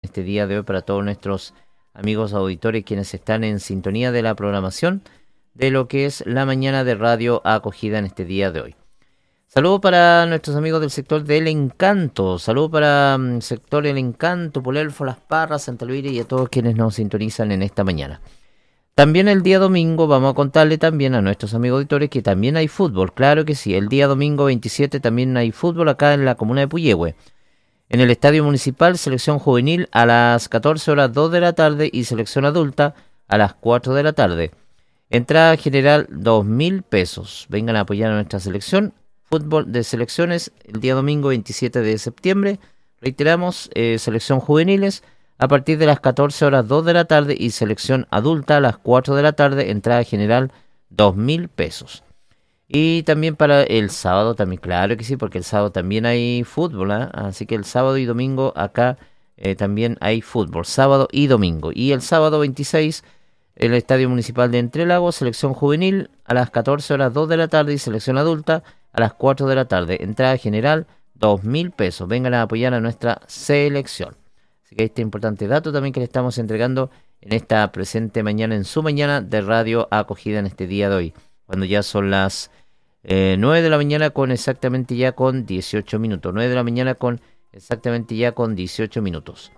este día de hoy para todos nuestros amigos auditores quienes están en sintonía de la programación de lo que es la mañana de Radio Acogida en este día de hoy. Saludo para nuestros amigos del sector del Encanto, saludo para el sector del Encanto, Pulelfo, Las Parras, Santa Elvira y a todos quienes nos sintonizan en esta mañana. También el día domingo vamos a contarle también a nuestros amigos auditores que también hay fútbol, claro que sí, el día domingo 27 también hay fútbol acá en la comuna de Puyehue. En el Estadio Municipal, selección juvenil a las 14 horas 2 de la tarde y selección adulta a las 4 de la tarde. Entrada general 2.000 pesos. Vengan a apoyar a nuestra selección. Fútbol de selecciones el día domingo 27 de septiembre. Reiteramos, selección juveniles a partir de las 14 horas 2 de la tarde y selección adulta a las 4 de la tarde. Entrada general 2.000 pesos. Y también para el sábado, también claro que sí, porque el sábado también hay fútbol, ¿eh? Así que el sábado y domingo acá también hay fútbol, sábado y domingo. Y el sábado 26, el Estadio Municipal de Entrelagos, selección juvenil a las 14 horas 2 de la tarde y selección adulta a las 4 de la tarde. Entrada general 2.000 pesos. Vengan a apoyar a nuestra selección. Así que este importante dato también que le estamos entregando en esta presente mañana, en su mañana de Radio Acogida en este día de hoy, cuando ya son las 9 de la mañana con exactamente ya con 18 minutos. 9 de la mañana con exactamente ya con 18 minutos.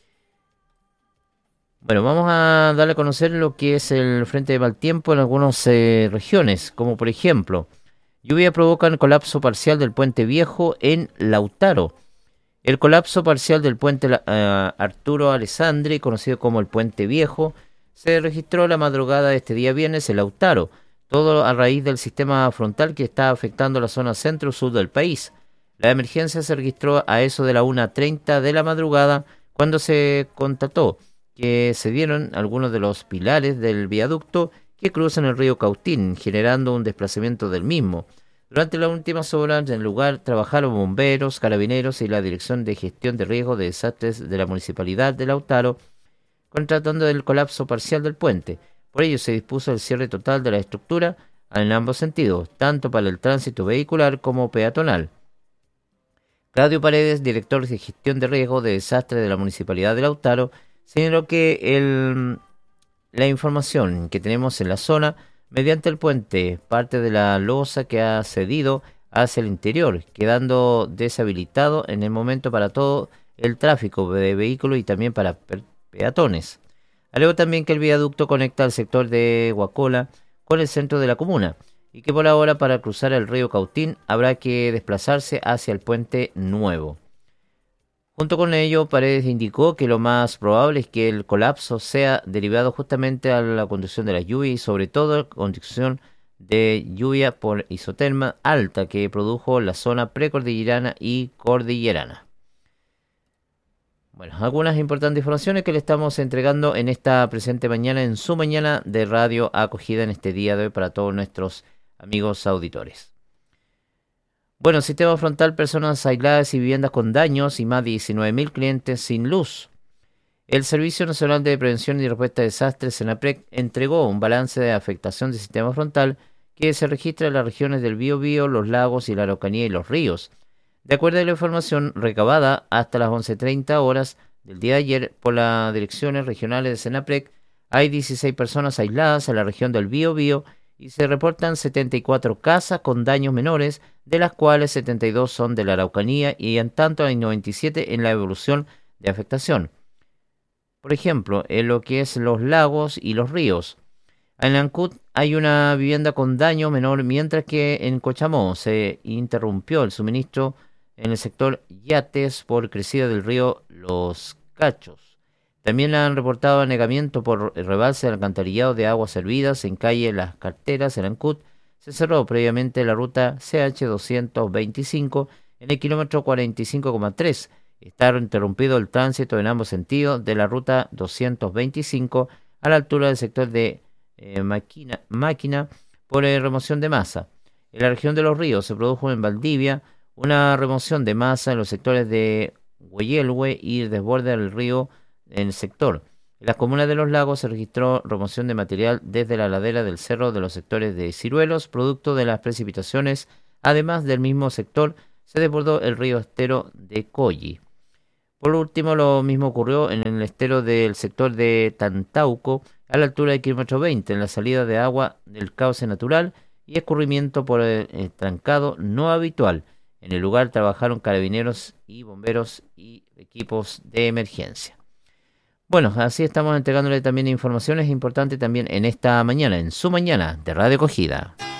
Bueno, vamos a darle a conocer lo que es el frente de mal tiempo en algunas regiones, como por ejemplo, lluvia provoca el colapso parcial del puente viejo en Lautaro. El colapso parcial del puente Arturo Alessandri, conocido como el puente viejo, se registró la madrugada de este día viernes en Lautaro. Todo a raíz del sistema frontal que está afectando la zona centro-sur del país. La emergencia se registró a eso de la 1:30 de la madrugada, cuando se constató que se dieron algunos de los pilares del viaducto que cruzan el río Cautín, generando un desplazamiento del mismo. Durante las últimas horas en el lugar trabajaron bomberos, carabineros y la Dirección de Gestión de Riesgos de Desastres de la Municipalidad de Lautaro, contratando el colapso parcial del puente. Por ello se dispuso el cierre total de la estructura en ambos sentidos, tanto para el tránsito vehicular como peatonal. Claudio Paredes, director de Gestión de Riesgo de Desastres de la Municipalidad de Lautaro, señaló que la información que tenemos en la zona, mediante el puente, parte de la losa que ha cedido hacia el interior, quedando deshabilitado en el momento para todo el tráfico de vehículos y también para peatones. Alegó también que el viaducto conecta al sector de Huacola con el centro de la comuna y que por ahora para cruzar el río Cautín habrá que desplazarse hacia el puente nuevo. Junto con ello, Paredes indicó que lo más probable es que el colapso sea derivado justamente a la conducción de la lluvia y sobre todo la conducción de lluvia por isoterma alta que produjo la zona precordillerana y cordillerana. Bueno, algunas importantes informaciones que le estamos entregando en esta presente mañana, en su mañana de Radio Acogida en este día de hoy para todos nuestros amigos auditores. Bueno, sistema frontal, personas aisladas y viviendas con daños y más de 19.000 clientes sin luz. El Servicio Nacional de Prevención y Respuesta a Desastres, SENAPREC, entregó un balance de afectación del sistema frontal que se registra en las regiones del Biobío, los lagos y la Araucanía y los ríos. De acuerdo a la información recabada hasta las 11:30 horas del día de ayer por las direcciones regionales de SENAPREC, hay 16 personas aisladas en la región del Biobío y se reportan 74 casas con daños menores, de las cuales 72 son de la Araucanía y en tanto hay 97 en la evolución de afectación. Por ejemplo, en lo que es los lagos y los ríos. En Ancud hay una vivienda con daño menor, mientras que en Cochamó se interrumpió el suministro en el sector Yates por crecida del río Los Cachos. También han reportado anegamiento por rebalse del alcantarillado de aguas servidas en calle Las Carteras, en Ancud. Se cerró previamente la ruta CH225 en el kilómetro 45,3. Está interrumpido el tránsito en ambos sentidos de la ruta 225 a la altura del sector de Máquina por remoción de masa. En la región de los ríos se produjo en Valdivia una remoción de masa en los sectores de Hueyelhue y el desborde del río en el sector. En las comunas de los lagos se registró remoción de material desde la ladera del cerro de los sectores de Ciruelos, producto de las precipitaciones. Además del mismo sector, se desbordó el río Estero de Colli. Por último, lo mismo ocurrió en el estero del sector de Tantauco, a la altura del kilómetro 20, en la salida de agua del cauce natural y escurrimiento por el trancado no habitual. En el lugar trabajaron carabineros y bomberos y equipos de emergencia. Bueno, así estamos entregándole también informaciones importantes también en esta mañana, en su mañana de Radio Cogida.